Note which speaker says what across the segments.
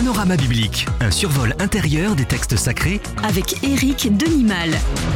Speaker 1: Panorama biblique, un survol intérieur des textes sacrés
Speaker 2: avec Éric Denimal.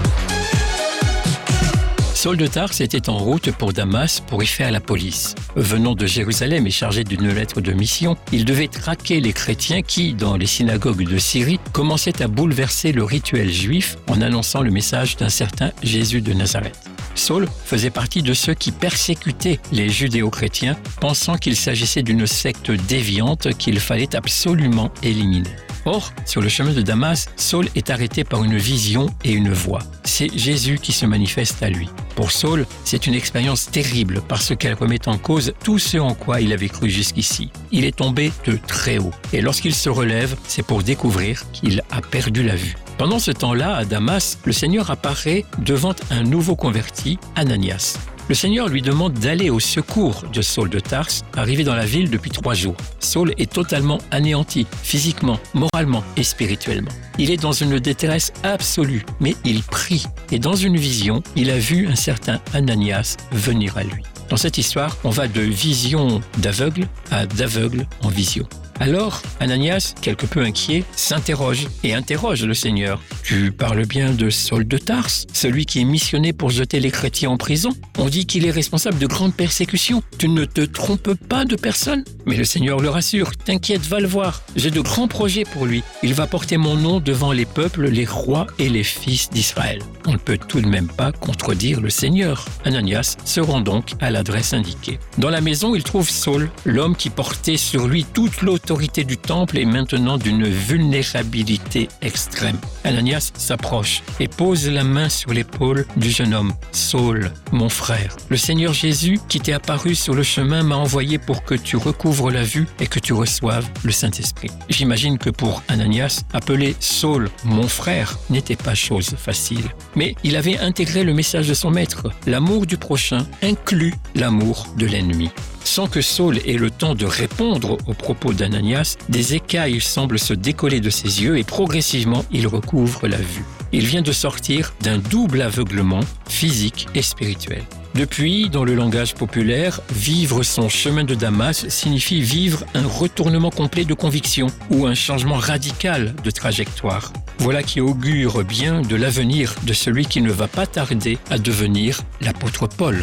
Speaker 3: Saul de Tarse était en route pour Damas pour y faire la police. Venant de Jérusalem et chargé d'une lettre de mission, il devait traquer les chrétiens qui, dans les synagogues de Syrie, commençaient à bouleverser le rituel juif en annonçant le message d'un certain Jésus de Nazareth. Saul faisait partie de ceux qui persécutaient les judéo-chrétiens, pensant qu'il s'agissait d'une secte déviante qu'il fallait absolument éliminer. Or, sur le chemin de Damas, Saul est arrêté par une vision et une voix. C'est Jésus qui se manifeste à lui. Pour Saul, c'est une expérience terrible parce qu'elle remet en cause tout ce en quoi il avait cru jusqu'ici. Il est tombé de très haut et lorsqu'il se relève, c'est pour découvrir qu'il a perdu la vue. Pendant ce temps-là, à Damas, le Seigneur apparaît devant un nouveau converti, Ananias. Le Seigneur lui demande d'aller au secours de Saul de Tarse, arrivé dans la ville depuis 3 jours. Saul est totalement anéanti, physiquement, moralement et spirituellement. Il est dans une détresse absolue, mais il prie. Et dans une vision, il a vu un certain Ananias venir à lui. Dans cette histoire, on va de vision d'aveugle à d'aveugle en vision. Alors, Ananias, quelque peu inquiet, s'interroge et interroge le Seigneur. « Tu parles bien de Saul de Tarse, celui qui est missionné pour jeter les chrétiens en prison? On dit qu'il est responsable de grandes persécutions. Tu ne te trompes pas de personne ?» Mais le Seigneur le rassure. « T'inquiète, va le voir. J'ai de grands projets pour lui. Il va porter mon nom devant les peuples, les rois et les fils d'Israël. » On ne peut tout de même pas contredire le Seigneur. Ananias se rend donc à l'adresse indiquée. Dans la maison, il trouve Saul, l'homme qui portait sur lui toute l'autorité du temple est maintenant d'une vulnérabilité extrême. Ananias s'approche et pose la main sur l'épaule du jeune homme. « Saul, mon frère, le Seigneur Jésus qui t'est apparu sur le chemin m'a envoyé pour que tu recouvres la vue et que tu reçoives le Saint-Esprit. » J'imagine que pour Ananias, appeler Saul « mon frère » n'était pas chose facile. Mais il avait intégré le message de son maître. L'amour du prochain inclut l'amour de l'ennemi. Sans que Saul ait le temps de répondre aux propos d'Ananias, des écailles semblent se décoller de ses yeux et progressivement, il recouvre la vue. Il vient de sortir d'un double aveuglement physique et spirituel. Depuis, dans le langage populaire, vivre son chemin de Damas signifie vivre un retournement complet de conviction ou un changement radical de trajectoire. Voilà qui augure bien de l'avenir de celui qui ne va pas tarder à devenir l'apôtre Paul.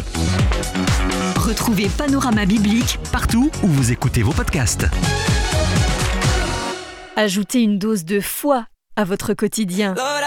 Speaker 2: Retrouvez Panorama biblique
Speaker 1: partout où vous écoutez vos podcasts.
Speaker 2: Ajoutez une dose de foi à votre quotidien.